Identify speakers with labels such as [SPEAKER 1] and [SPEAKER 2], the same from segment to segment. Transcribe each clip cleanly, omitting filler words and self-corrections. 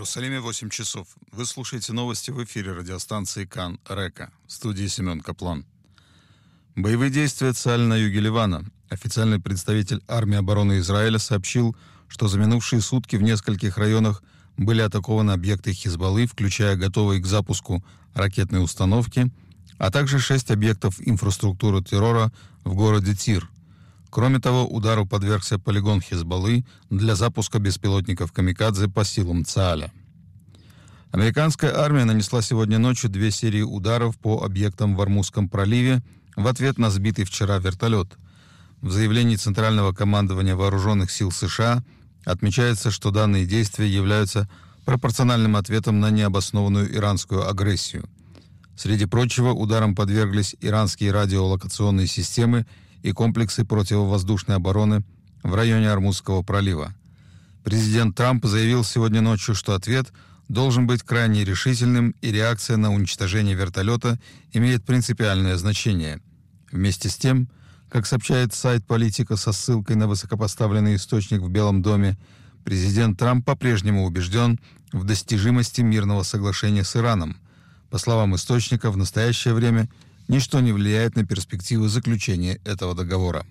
[SPEAKER 1] Иерусалиме 8 часов. Вы слушаете новости в эфире радиостанции КАН Река. В студии Семен Каплан. Боевые действия Цааль на юге Ливана. Официальный представитель армии обороны Израиля сообщил, что за минувшие сутки в нескольких районах были атакованы объекты Хизбаллы, включая готовые к запуску ракетные установки, а также 6 объектов инфраструктуры террора в городе Тир. Кроме того, удару подвергся полигон Хизбаллы для запуска беспилотников «Камикадзе» по силам Цааля. Американская армия нанесла сегодня ночью 2 серии ударов по объектам в Ормузском проливе в ответ на сбитый вчера вертолет. В заявлении Центрального командования Вооруженных сил США отмечается, что данные действия являются пропорциональным ответом на необоснованную иранскую агрессию. Среди прочего, ударам подверглись иранские радиолокационные системы и комплексы противовоздушной обороны в районе Ормузского пролива. Президент Трамп заявил сегодня ночью, что ответ должен быть крайне решительным, и реакция на уничтожение вертолета имеет принципиальное значение. Вместе с тем, как сообщает сайт «Политика» со ссылкой на высокопоставленный источник в Белом доме, президент Трамп по-прежнему убежден в достижимости мирного соглашения с Ираном. По словам источника, в настоящее время ничто не влияет на перспективы заключения этого договора.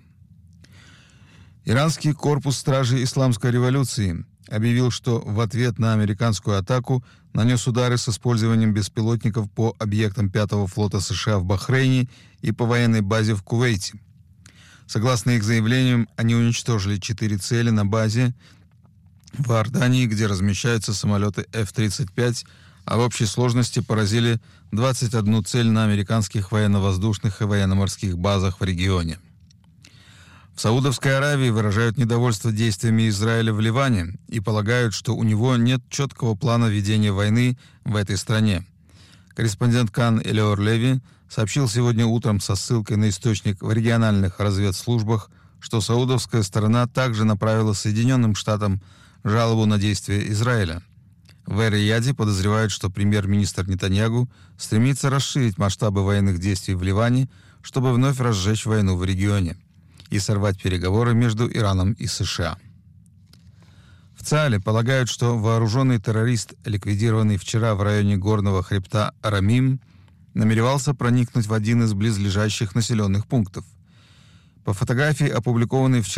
[SPEAKER 1] Иранский корпус стражей исламской революции объявил, что в ответ на американскую атаку нанес удары с использованием беспилотников по объектам 5-го флота США в Бахрейне и по военной базе в Кувейте. Согласно их заявлениям, они уничтожили 4 цели на базе в Иордании, где размещаются самолеты F-35, а в общей сложности поразили 21 цель на американских военно-воздушных и военно-морских базах в регионе. В Саудовской Аравии выражают недовольство действиями Израиля в Ливане и полагают, что у него нет четкого плана ведения войны в этой стране. Корреспондент КАН Элеор Леви сообщил сегодня утром со ссылкой на источник в региональных разведслужбах, что саудовская сторона также направила Соединенным Штатам жалобу на действия Израиля. В Эр-Рияде подозревают, что премьер-министр Нетаньяху стремится расширить масштабы военных действий в Ливане, чтобы вновь разжечь войну в регионе и сорвать переговоры между Ираном и США. В Цаале полагают, что вооруженный террорист, ликвидированный вчера в районе горного хребта Рамим, намеревался проникнуть в один из близлежащих населенных пунктов. По фотографии, опубликованной вчера